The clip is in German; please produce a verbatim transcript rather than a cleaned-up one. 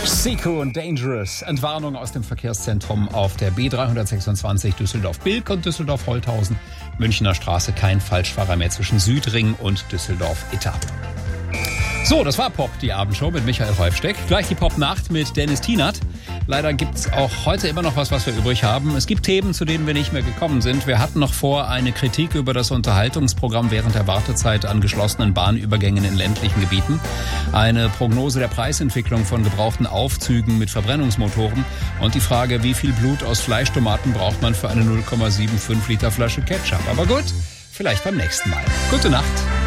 Zico und Dangerous. Entwarnung aus dem Verkehrszentrum auf der B dreihundertsechsundzwanzig Düsseldorf-Bilk und Düsseldorf-Holthausen. Münchner Straße, kein Falschfahrer mehr zwischen Südring und Düsseldorf-Itter. So, das war Pop, die Abendshow mit Michael Häufsteck. Gleich die Pop-Nacht mit Dennis Tienert. Leider gibt's auch heute immer noch was, was wir übrig haben. Es gibt Themen, zu denen wir nicht mehr gekommen sind. Wir hatten noch vor, eine Kritik über das Unterhaltungsprogramm während der Wartezeit an geschlossenen Bahnübergängen in ländlichen Gebieten. Eine Prognose der Preisentwicklung von gebrauchten Aufzügen mit Verbrennungsmotoren. Und die Frage, wie viel Blut aus Fleischtomaten braucht man für eine null Komma fünfundsiebzig Liter Flasche Ketchup. Aber gut, vielleicht beim nächsten Mal. Gute Nacht.